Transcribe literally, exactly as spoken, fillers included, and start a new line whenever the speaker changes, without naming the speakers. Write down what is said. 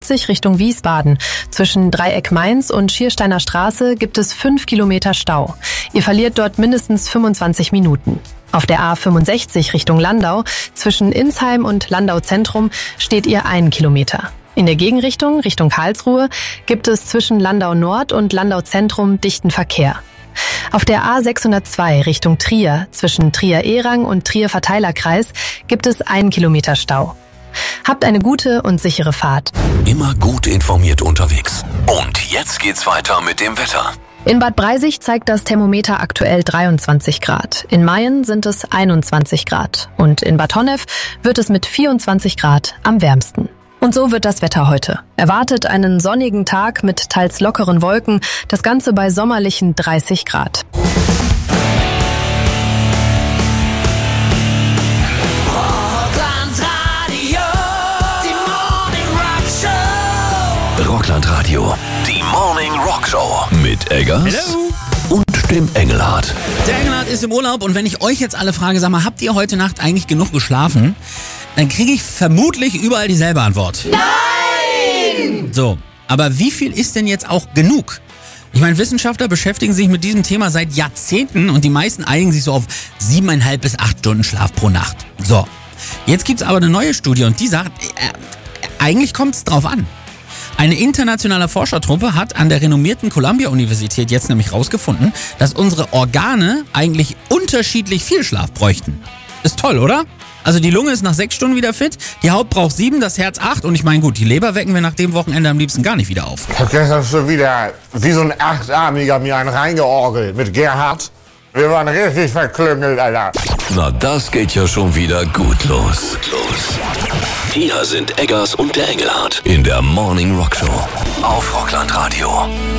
vierzig Richtung Wiesbaden. Zwischen Dreieck Mainz und Schiersteiner Straße gibt es fünf Kilometer Stau. Ihr verliert dort mindestens fünfundzwanzig Minuten. Auf der A fünfundsechzig Richtung Landau, zwischen Insheim und Landau Zentrum, steht ihr ein Kilometer. In der Gegenrichtung, Richtung Karlsruhe, gibt es zwischen Landau Nord und Landau Zentrum dichten Verkehr. Auf der A sechshundertzwei Richtung Trier, zwischen Trier-Ehrang und Trier-Verteilerkreis, gibt es einen Kilometer Stau. Habt eine gute und sichere Fahrt.
Immer gut informiert unterwegs. Und jetzt geht's weiter mit dem Wetter.
In Bad Breisig zeigt das Thermometer aktuell dreiundzwanzig Grad. In Mayen sind es einundzwanzig Grad. Und in Bad Honnef wird es mit vierundzwanzig Grad am wärmsten. Und so wird das Wetter heute. Erwartet einen sonnigen Tag mit teils lockeren Wolken, das Ganze bei sommerlichen dreißig Grad.
Rockland-Radio, die Morning Rock Show mit Eggers
Hello.
Und dem Engelhardt.
Der Engelhardt ist im Urlaub und wenn ich euch jetzt alle frage, sag mal, habt ihr heute Nacht eigentlich genug geschlafen? Dann kriege ich vermutlich überall dieselbe Antwort.
Nein!
So, aber wie viel ist denn jetzt auch genug? Ich meine, Wissenschaftler beschäftigen sich mit diesem Thema seit Jahrzehnten und die meisten einigen sich so auf siebeneinhalb bis acht Stunden Schlaf pro Nacht. So, jetzt gibt's aber eine neue Studie und die sagt, äh, eigentlich kommt es drauf an. Eine internationale Forschertruppe hat an der renommierten Columbia-Universität jetzt nämlich rausgefunden, dass unsere Organe eigentlich unterschiedlich viel Schlaf bräuchten. Ist toll, oder? Also die Lunge ist nach sechs Stunden wieder fit, die Haut braucht sieben, das Herz acht und ich meine gut, die Leber wecken wir nach dem Wochenende am liebsten gar nicht wieder auf.
Ich hab gestern schon wieder wie so ein Achtarmiger mir einen reingeorgelt mit Gerhard. Wir waren richtig verklüngelt, Alter.
Na, das geht ja schon wieder gut los. los. Hier sind Eggers und der Engelhardt in der Morning Rock Show auf Rockland Radio.